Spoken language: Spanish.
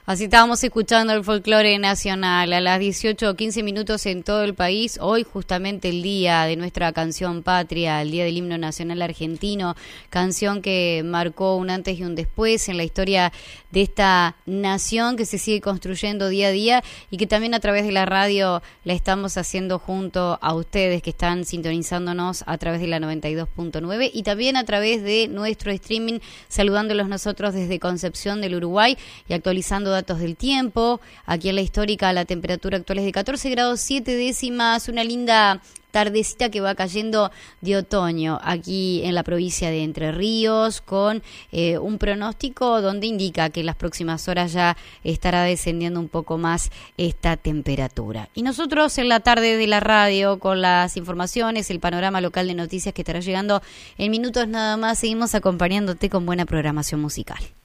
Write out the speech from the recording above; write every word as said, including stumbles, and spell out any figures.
Así estábamos escuchando el folclore nacional a las dieciocho o quince minutos en todo el país. Hoy justamente el día de nuestra canción patria, el día del himno nacional argentino, canción que marcó un antes y un después en la historia de esta nación que se sigue construyendo día a día y que también a través de la radio la estamos haciendo junto a ustedes que están sintonizándonos a través de la noventa y dos punto nueve y también a través de nuestro streaming, saludándolos nosotros desde Concepción del Uruguay y actualizando datos del tiempo. Aquí en la histórica la temperatura actual es de catorce grados siete décimas, una linda tardecita que va cayendo de otoño aquí en la provincia de Entre Ríos, con eh, un pronóstico donde indica que en las próximas horas ya estará descendiendo un poco más esta temperatura. Y nosotros en la tarde de la radio, con las informaciones, el panorama local de noticias que estará llegando en minutos nada más, seguimos acompañándote con buena programación musical.